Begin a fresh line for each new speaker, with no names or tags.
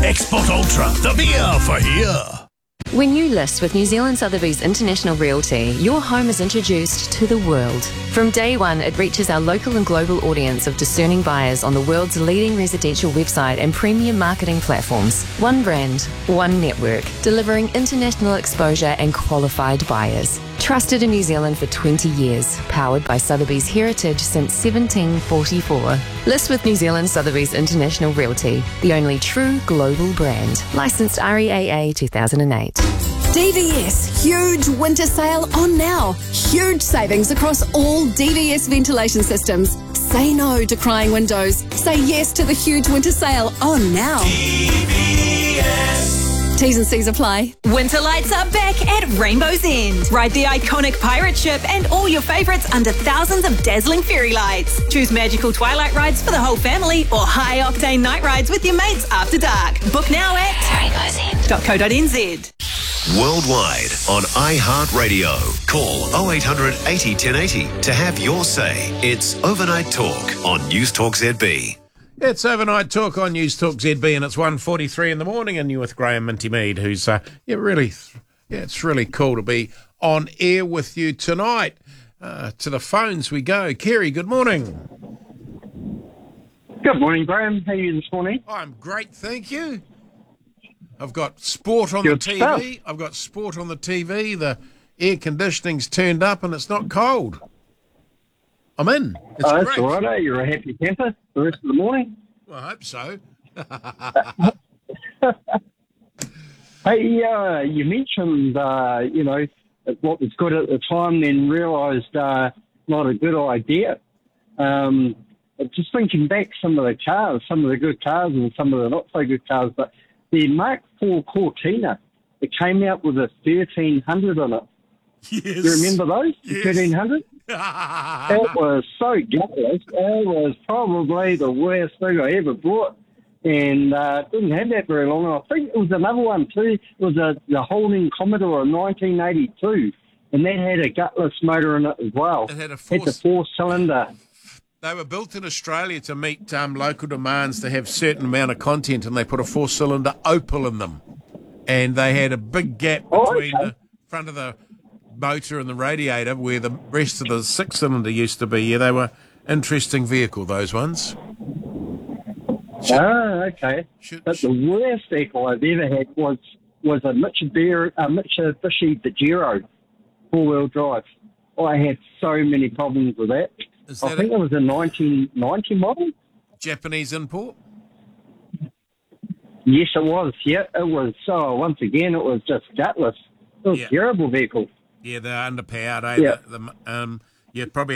Export Ultra, the beer for here.
When you list with New Zealand Sotheby's International Realty, your home is introduced to the world. From day one, it reaches our local and global audience of discerning buyers on the world's leading residential website and premium marketing platforms. One brand, one network, delivering international exposure and qualified buyers. Trusted in New Zealand for 20 years, powered by Sotheby's heritage since 1744. List with New Zealand Sotheby's International Realty, the only true global brand. Licensed REAA 2008.
DVS, huge winter sale on now. Huge savings across all DVS ventilation systems. Say no to crying windows. Say yes to the huge winter sale on now.
DVS.
T's and C's apply.
Winter lights are back at Rainbow's End. Ride the iconic pirate ship and all your favourites under thousands of dazzling fairy lights. Choose magical twilight rides for the whole family or high-octane night rides with your mates after dark. Book now at rainbowsend.co.nz.
Worldwide on iHeartRadio. Call 0800 80 1080 to have your say. It's Overnight Talk on News Talk ZB.
It's Overnight Talk on News Talk ZB, and it's 1:43 in the morning, and you're with Graham Minty Mead, who's it's really cool to be on air with you tonight. To the phones we go. Kerry, good morning.
Good morning, Graham. How are you this morning?
I'm great, thank you. I've got sport on
Good
the TV.
stuff.
I've got sport on the TV. The air conditioning's turned up, and it's not cold. I'm in. It's
That's
great.
all right. You're a happy camper the rest of the morning.
Well, I hope so.
Hey, you mentioned, what was good at the time, then realised not a good idea. Just thinking back, some of the cars, some of the good cars and some of the not so good cars, but the Mark IV Cortina, it came out with a 1300 on it.
Yes.
You remember those?
Yes.
1300? It was so gutless. It was probably the worst thing I ever bought. And didn't have that very long. I think it was another one too. It was the Holding Commodore of 1982. And that had a gutless motor in it as well.
It had a
the four-cylinder.
They were built in Australia to meet local demands to have certain amount of content, and they put a four-cylinder Opel in them. And they had a big gap between the front of the motor and the radiator where the rest of the six-cylinder used to be. Yeah, they were interesting vehicle, those ones.
Okay. But the worst vehicle I've ever had was a Mitsubishi Pajero four-wheel drive. I had so many problems with that. I think it was a 1990 model.
Japanese import?
Yes, it was. Yeah, it was. So once again, it was just gutless. It was a terrible vehicle.
Yeah, they're underpowered, eh?
Yeah.
You'd probably